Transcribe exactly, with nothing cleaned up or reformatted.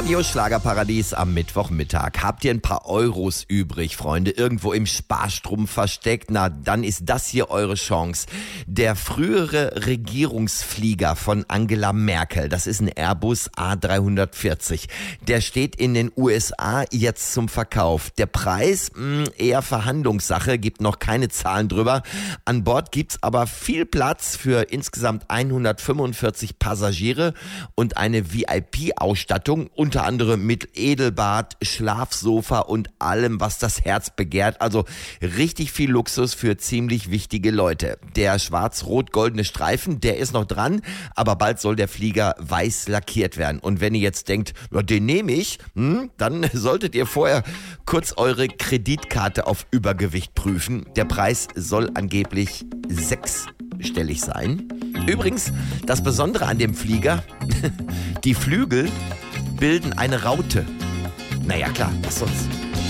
Radio Schlagerparadies am Mittwochmittag. Habt ihr ein paar Euros übrig, Freunde, irgendwo im Sparstrumpf versteckt? Na, dann ist das hier eure Chance. Der frühere Regierungsflieger von Angela Merkel, das ist ein Airbus A dreihundertvierzig. Der steht in den U S A jetzt zum Verkauf. Der Preis, mh, eher Verhandlungssache, gibt noch keine Zahlen drüber. An Bord gibt's aber viel Platz für insgesamt hundertfünfundvierzig Passagiere und eine V I P-Ausstattung, unter anderem mit Edelbad, Schlafsofa und allem, was das Herz begehrt. Also richtig viel Luxus für ziemlich wichtige Leute. Der schwarz-rot-goldene Streifen, der ist noch dran, aber bald soll der Flieger weiß lackiert werden. Und wenn ihr jetzt denkt, ja, den nehme ich, hm, dann solltet ihr vorher kurz eure Kreditkarte auf Übergewicht prüfen. Der Preis soll angeblich sechsstellig sein. Übrigens, das Besondere an dem Flieger, die Flügel bilden eine Raute. Naja klar, was sonst?